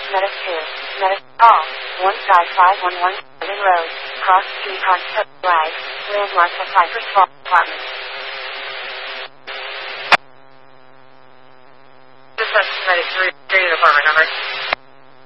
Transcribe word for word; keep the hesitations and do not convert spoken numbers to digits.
Medic two. Medic all. one five five one one Lynn Road. Cross Street on Foot Drive. Landmark for Cypress Falls Apartment. This is Medic three. Street apartment number.